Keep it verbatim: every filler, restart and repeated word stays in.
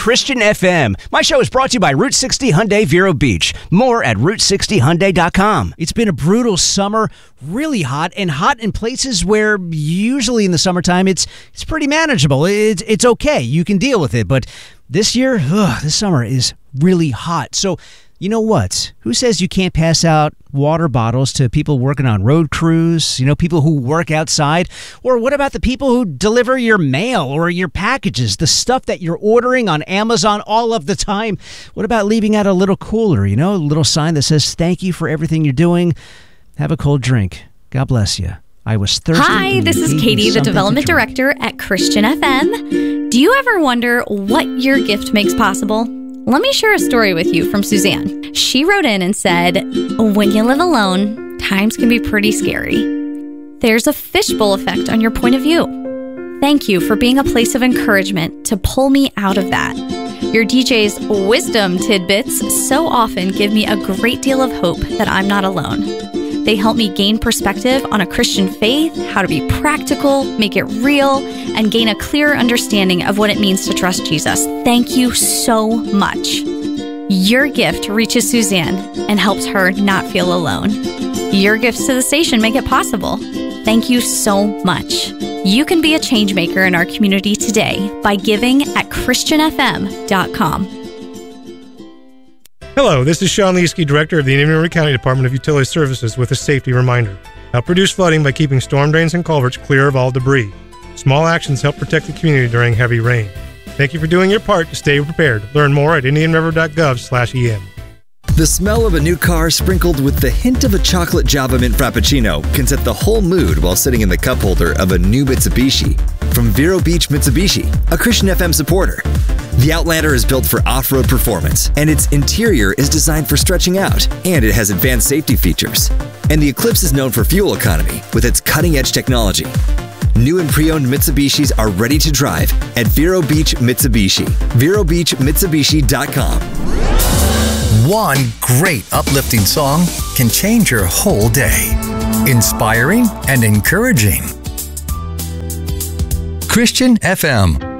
Christian F M. My show is brought to you by Route sixty Hyundai Vero Beach. More at route sixty hyundai dot com. It's been a brutal summer, really hot, and hot in places where usually in the summertime it's it's pretty manageable. It's, it's okay. You can deal with it. But this year, ugh, this summer is really hot. So you know what? Who says you can't pass out water bottles to people working on road crews, you know, people who work outside? Or what about the people who deliver your mail or your packages, the stuff that you're ordering on Amazon all of the time? What about leaving out a little cooler, you know, a little sign that says, thank you for everything you're doing. Have a cold drink. God bless you. I was thirsty. Hi, this is Katie, the development director at Christian F M. Do you ever wonder what your gift makes possible? Let me share a story with you from Suzanne. She wrote in and said, when you live alone, times can be pretty scary. There's a fishbowl effect on your point of view. Thank you for being a place of encouragement to pull me out of that. Your D J's wisdom tidbits so often give me a great deal of hope that I'm not alone. They help me gain perspective on a Christian faith, how to be practical, make it real, and gain a clearer understanding of what it means to trust Jesus. Thank you so much. Your gift reaches Suzanne and helps her not feel alone. Your gifts to the station make it possible. Thank you so much. You can be a change maker in our community today by giving at christian f m dot com. Hello, this is Sean Leaskey, Director of the Indian River County Department of Utility Services with a safety reminder. Help reduce flooding by keeping storm drains and culverts clear of all debris. Small actions help protect the community during heavy rain. Thank you for doing your part to stay prepared. Learn more at indian river dot gov slash e m. The smell of a new car sprinkled with the hint of a chocolate Java Mint Frappuccino can set the whole mood while sitting in the cup holder of a new Mitsubishi. From Vero Beach Mitsubishi, a Christian F M supporter. The Outlander is built for off-road performance, and its interior is designed for stretching out, and it has advanced safety features. And the Eclipse is known for fuel economy with its cutting-edge technology. New and pre-owned Mitsubishis are ready to drive at Vero Beach Mitsubishi. vero beach mitsubishi dot com. One great uplifting song can change your whole day. Inspiring and encouraging. Christian F M.